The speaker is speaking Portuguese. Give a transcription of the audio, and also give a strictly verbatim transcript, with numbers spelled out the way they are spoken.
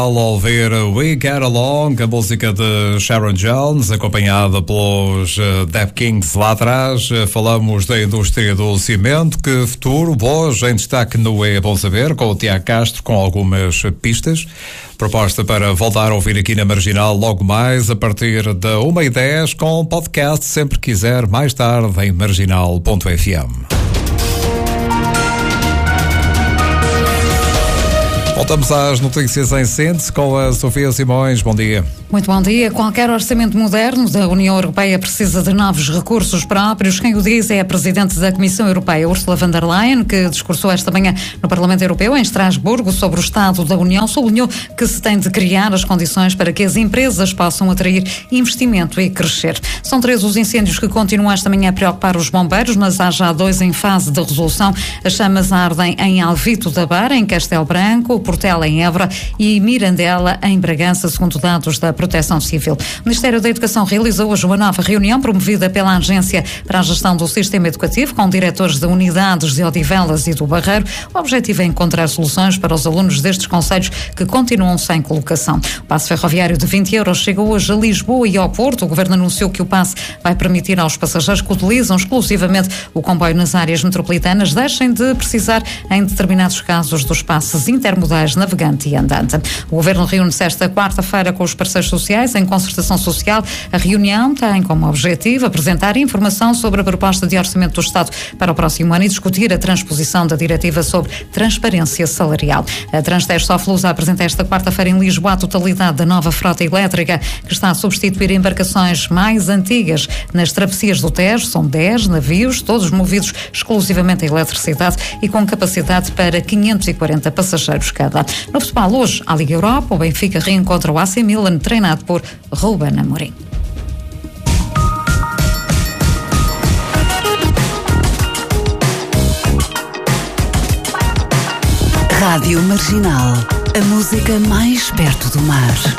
Ao ouvir We Get Along, a música de Sharon Jones, acompanhada pelos uh, Dap Kings lá atrás, uh, falamos da indústria do cimento. Que futuro, hoje em destaque no É Bom Saber, com o Tiago Castro, com algumas pistas. Proposta para voltar a ouvir aqui na Marginal logo mais, a partir da uma e dez, com podcast, sempre quiser, mais tarde, em marginal ponto f m. Voltamos às notícias em síntese com a Sofia Simões. Bom dia. Muito bom dia. Qualquer orçamento moderno da União Europeia precisa de novos recursos próprios. Quem o diz é a Presidente da Comissão Europeia, Ursula von der Leyen, que discursou esta manhã no Parlamento Europeu, em Estrasburgo, sobre o Estado da União. Sublinhou que se tem de criar as condições para que as empresas possam atrair investimento e crescer. São três os incêndios que continuam esta manhã a preocupar os bombeiros, mas há já dois em fase de resolução. As chamas ardem em Alvito da Beira, em Castelo Branco, Portela em Évora e Mirandela em Bragança, segundo dados da Proteção Civil. O Ministério da Educação realizou hoje uma nova reunião promovida pela Agência para a Gestão do Sistema Educativo com diretores de unidades de Odivelas e do Barreiro. O objetivo é encontrar soluções para os alunos destes concelhos que continuam sem colocação. O passe ferroviário de vinte euros chegou hoje a Lisboa e ao Porto. O Governo anunciou que o passe vai permitir aos passageiros que utilizam exclusivamente o comboio nas áreas metropolitanas deixem de precisar, em determinados casos, dos passes intermodais navegante e andante. O Governo reúne-se esta quarta-feira com os parceiros sociais em concertação social. A reunião tem como objetivo apresentar informação sobre a proposta de orçamento do Estado para o próximo ano e discutir a transposição da diretiva sobre transparência salarial. A Transtex Soflus apresenta esta quarta-feira em Lisboa a totalidade da nova frota elétrica que está a substituir embarcações mais antigas nas travessias do Tejo. São dez navios, todos movidos exclusivamente a eletricidade e com capacidade para quinhentos e quarenta passageiros cada. No futebol, hoje, a Liga Europa, o Benfica reencontra o A C Milan, treinado por Ruben Amorim. Rádio Marginal, a música mais perto do mar.